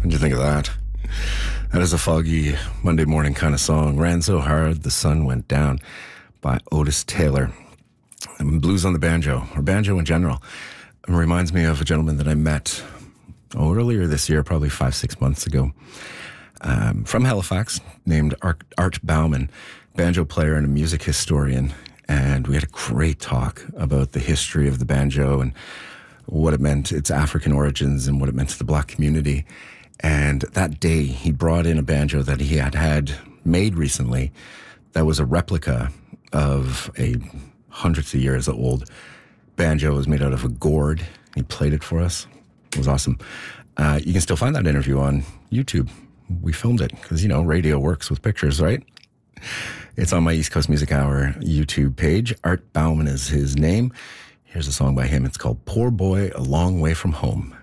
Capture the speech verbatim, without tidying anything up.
What'd you think of that? That is a foggy Monday morning kind of song. Ran So Hard, The Sun Went Down by Otis Taylor. And blues on the banjo, or banjo in general. It reminds me of a gentleman that I met oh, earlier this year, probably five, six months ago, um, from Halifax, named Art, Art Bauman, banjo player and a music historian. And we had a great talk about the history of the banjo and what it meant, its African origins, and what it meant to the black community. And that day, he brought in a banjo that he had had made recently that was a replica of a hundreds of years old banjo. It was made out of a gourd. He played it for us. It was awesome. Uh, you can still find that interview on YouTube. We filmed it because, you know, radio works with pictures, right? It's on my East Coast Music Hour YouTube page. Art Bauman is his name. Here's a song by him. It's called Poor Boy, A Long Way From Home.